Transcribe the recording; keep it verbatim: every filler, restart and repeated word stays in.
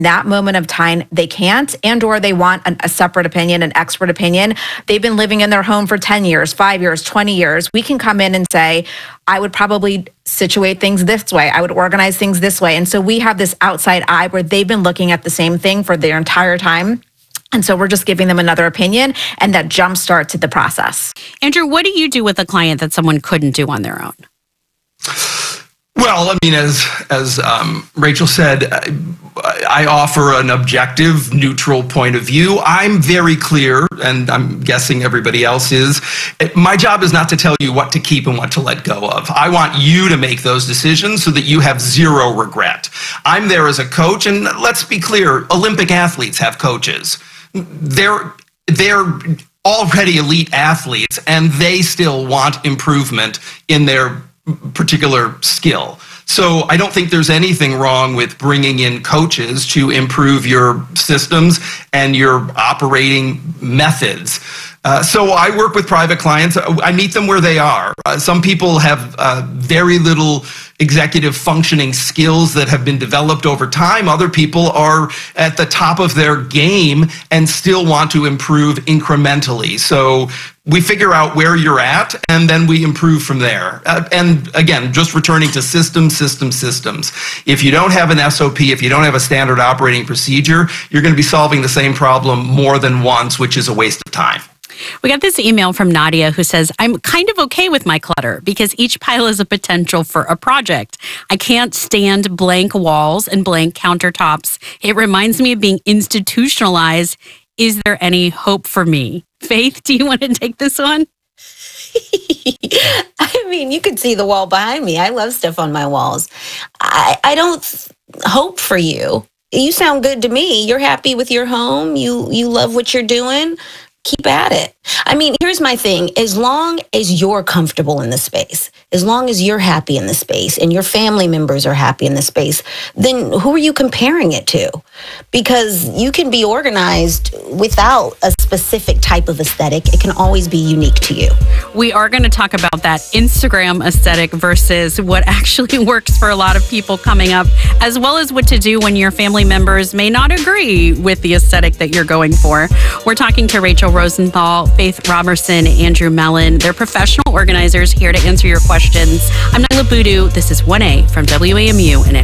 that moment of time they can't, and or they want an, a separate opinion, an expert opinion. They've been living in their home for ten years, five years, twenty years. We can come in and say, I would probably situate things this way. I would organize things this way. And so we have this outside eye where they've been looking at the same thing for their entire time. And so we're just giving them another opinion, and that jump starts the process. Andrew, what do you do with a client that someone couldn't do on their own? Well, I mean, as as um, Rachel said, I, I offer an objective, neutral point of view. I'm very clear, and I'm guessing everybody else is. My job is not to tell you what to keep and what to let go of. I want you to make those decisions so that you have zero regret. I'm there as a coach, and let's be clear, Olympic athletes have coaches. They're they're already elite athletes, and they still want improvement in their particular skill. So I don't think there's anything wrong with bringing in coaches to improve your systems and your operating methods. Uh, so I work with private clients. I meet them where they are. Uh, some people have uh, very little executive functioning skills that have been developed over time. Other people are at the top of their game and still want to improve incrementally. So we figure out where you're at, and then we improve from there. Uh, and again, just returning to systems, systems, systems. If you don't have an S O P, if you don't have a standard operating procedure, you're going to be solving the same problem more than once, which is a waste of time. We got this email from Nadia who says, I'm kind of okay with my clutter because each pile is a potential for a project. I can't stand blank walls and blank countertops. It reminds me of being institutionalized. Is there any hope for me? Faith, do you want to take this one? I mean, you could see the wall behind me. I love stuff on my walls. I, I don't th- hope for you. You sound good to me. You're happy with your home. You you love what you're doing. Keep at it. I mean, here's my thing. As long as you're comfortable in the space, as long as you're happy in the space and your family members are happy in the space, then who are you comparing it to? Because you can be organized without a specific type of aesthetic. It can always be unique to you. We are going to talk about that Instagram aesthetic versus what actually works for a lot of people coming up, as well as what to do when your family members may not agree with the aesthetic that you're going for. We're talking to Rachel Rosenthal, Faith Robertson, Andrew Mellon. They're professional organizers here to answer your questions. I'm Nyla Boodoo. This is one A from W A M U and